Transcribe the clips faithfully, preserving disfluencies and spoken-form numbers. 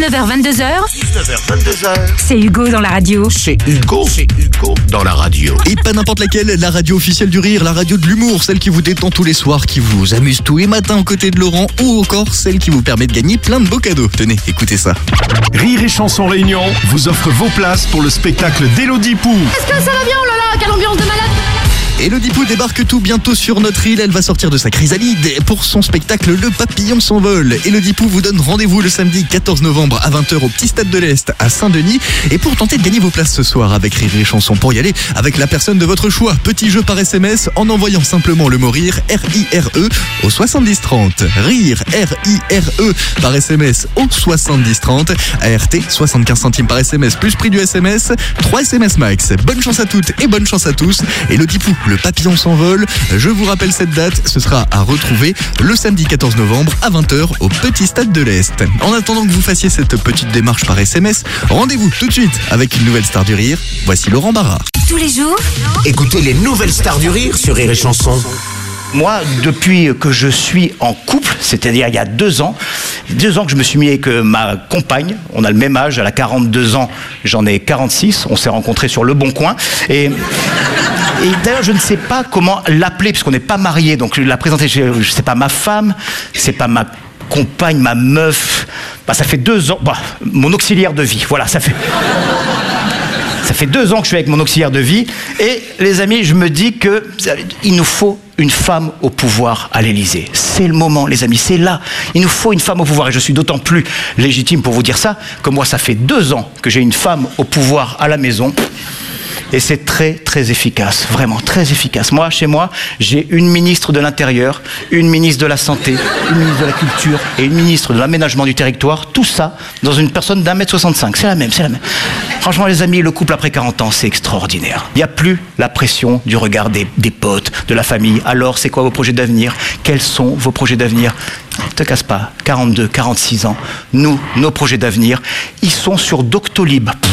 dix-neuf heures vingt-deux heures. dix-neuf heures vingt-deux heures. C'est Hugo dans la radio. C'est Hugo, c'est Hugo dans la radio. Et pas n'importe laquelle, la radio officielle du rire, la radio de l'humour, celle qui vous détend tous les soirs, qui vous amuse tous les matins aux côtés de Laurent, ou encore celle qui vous permet de gagner plein de beaux cadeaux. Tenez, écoutez ça. Rire et Chanson Réunion vous offre vos places pour le spectacle d'Élodie Pou. Est-ce que ça va bien? Oh là là, quelle ambiance de malade! Élodie Pou débarque tout bientôt sur notre île. Elle va sortir de sa chrysalide pour son spectacle Le Papillon s'envole. Élodie Pou vous donne rendez-vous le samedi quatorze novembre à vingt heures au Petit Stade de l'Est à Saint-Denis. Et pour tenter de gagner vos places ce soir avec Rire et Chanson, pour y aller avec la personne de votre choix, petit jeu par S M S en envoyant simplement le mot rire, R I R E, au soixante-dix trente. Rire, R I R E, par S M S au soixante-dix trente. A R T, soixante-quinze centimes par S M S plus prix du S M S, trois S M S max. Bonne chance à toutes et bonne chance à tous. Élodie Pou, Le Papillon s'envole. Je vous rappelle cette date, ce sera à retrouver le samedi quatorze novembre à vingt heures au Petit Stade de l'Est. En attendant que vous fassiez cette petite démarche par S M S, rendez-vous tout de suite avec une nouvelle star du rire. Voici Laurent Barra. Tous les jours, Écoutez les nouvelles stars du rire sur Rire et Chanson. Moi, depuis que je suis en couple, c'est-à-dire il y a deux ans, deux ans que je me suis mis avec ma compagne, on a le même âge, elle a quarante-deux ans, j'en ai quarante-six, on s'est rencontrés sur Le Bon Coin, et... Et d'ailleurs, je ne sais pas comment l'appeler, puisqu'on n'est pas mariés. Donc, la présenter, je ne sais pas ma femme, c'est pas ma compagne, ma meuf. Bah, ça fait deux ans. Bah, mon auxiliaire de vie. Voilà, ça fait. Ça fait deux ans que je suis avec mon auxiliaire de vie. Et les amis, je me dis que il nous faut une femme au pouvoir à l'Élysée. C'est le moment, les amis, c'est là. Il nous faut une femme au pouvoir. Et je suis d'autant plus légitime pour vous dire ça que moi, ça fait deux ans que j'ai une femme au pouvoir à la maison. Et c'est très, très efficace, vraiment très efficace. Moi, chez moi, j'ai une ministre de l'Intérieur, une ministre de la Santé, une ministre de la Culture et une ministre de l'Aménagement du Territoire. Tout ça dans une personne d'un mètre soixante-cinq. C'est la même, c'est la même. Franchement, les amis, le couple après quarante ans, c'est extraordinaire. Il n'y a plus la pression du regard des, des potes, de la famille. Alors, c'est quoi vos projets d'avenir? Quels sont vos projets d'avenir? Ne te casse pas, quarante-deux, quarante-six ans. Nous, nos projets d'avenir, ils sont sur Doctolib. Pff.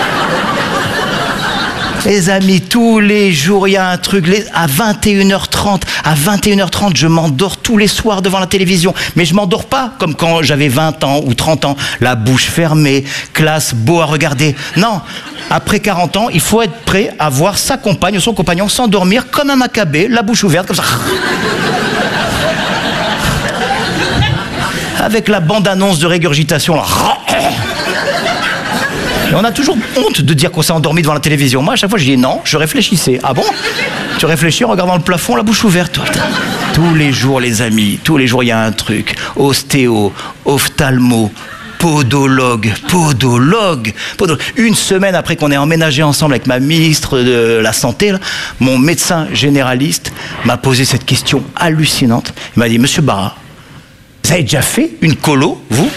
Les amis, tous les jours, il y a un truc, les, à vingt et une heures trente, à vingt et une heures trente, je m'endors tous les soirs devant la télévision. Mais je m'endors pas comme quand j'avais vingt ans ou trente ans, la bouche fermée, classe, beau à regarder. Non, après quarante ans, il faut être prêt à voir sa compagne ou son compagnon s'endormir comme un macabé, la bouche ouverte, comme ça. Avec la bande-annonce de régurgitation, là. Et on a toujours honte de dire qu'on s'est endormi devant la télévision. Moi, à chaque fois, je dis non, je réfléchissais. Ah bon? Tu réfléchis en regardant le plafond, la bouche ouverte, toi. Tous les jours, les amis, tous les jours, il y a un truc. Ostéo, ophtalmo, podologue, podologue, podologue. Une semaine après qu'on ait emménagé ensemble avec ma ministre de la Santé, là, mon médecin généraliste m'a posé cette question hallucinante. Il m'a dit, Monsieur Barra, vous avez déjà fait une colo, vous?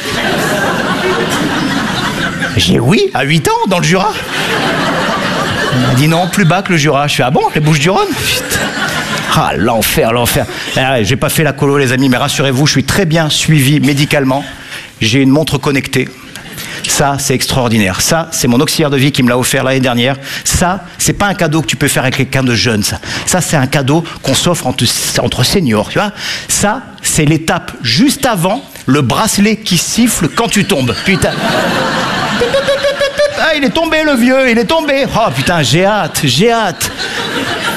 J'ai dit oui, à huit ans, dans le Jura. Il m'a dit non, plus bas que le Jura. Je fais ah bon, les Bouches-du-Rhône? Putain. Ah, l'enfer, l'enfer. Ah, j'ai pas fait la colo, les amis, mais rassurez-vous, je suis très bien suivi médicalement. J'ai une montre connectée. Ça, c'est extraordinaire. Ça, c'est mon auxiliaire de vie qui me l'a offert l'année dernière. Ça, c'est pas un cadeau que tu peux faire avec quelqu'un de jeune, ça. Ça, c'est un cadeau qu'on s'offre entre, entre seniors, tu vois. Ça, c'est l'étape juste avant le bracelet qui siffle quand tu tombes. Putain. Ah, il est tombé, le vieux, il est tombé. Oh, putain, j'ai hâte, j'ai hâte.